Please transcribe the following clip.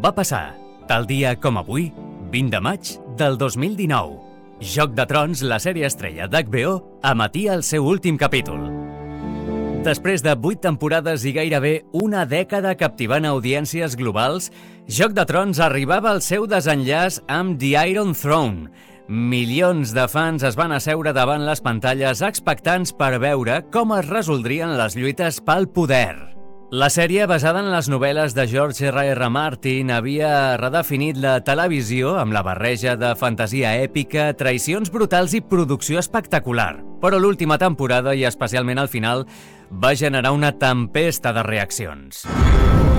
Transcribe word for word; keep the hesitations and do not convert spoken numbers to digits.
va passar, tal dia com avui, vint de maig del dos mil dinou. Joc de Trons, la sèrie estrella d'H B O, emetia el seu últim capítol. Després de vuit temporades i gairebé una dècada captivant audiències globals, Joc de Trons arribava al seu desenllaç amb The Iron Throne. Milions de fans es van asseure davant les pantalles expectants per veure com es resoldrien les lluites pel poder. La sèrie, basada en les novel·les de George R R Martin, havia redefinit la televisió amb la barreja de fantasia èpica, traïcions brutals i producció espectacular. Però l'última temporada, i especialment al final, va generar una tempesta de reaccions.